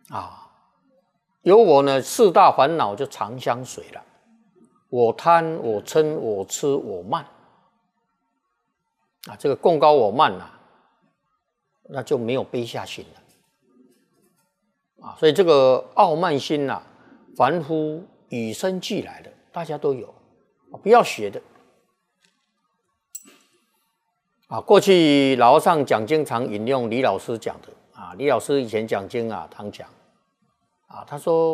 啊，有我呢，四大烦恼就常相随了。我贪，我嗔，我痴，我慢。啊，这个共高我慢啊，那就没有悲下心了。啊，所以这个傲慢心啊，凡夫与生俱来的，大家都有，不要学的。啊，过去老和尚讲经常引用李老师讲的啊，李老师以前讲经啊，常讲啊，他说